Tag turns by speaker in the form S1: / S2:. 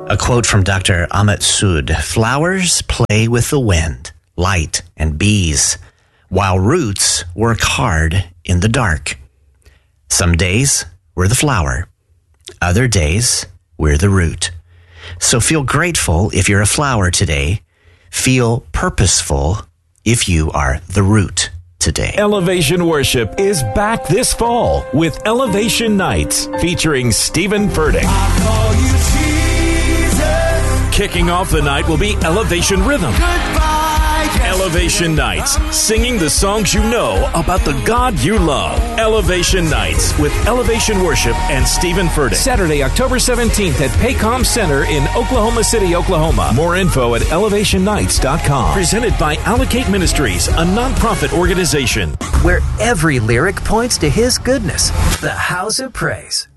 S1: A quote from Dr. Amit Sood: "Flowers play with the wind, light, and bees, while roots work hard in the dark. Some days we're the flower, other days we're the root. So feel grateful if you're a flower today. Feel purposeful if you are the root today."
S2: Elevation Worship is back this fall with Elevation Nights featuring Stephen Furtick. Kicking off the night will be Elevation Rhythm. Elevation Nights, singing the songs you know about the God you love. Elevation Nights with Elevation Worship and Stephen Furtick. Saturday, October 17th at Paycom Center in Oklahoma City, Oklahoma. More info at elevationnights.com. Presented by Allocate Ministries, a nonprofit organization.
S3: Where every lyric points to His goodness. The House of Praise.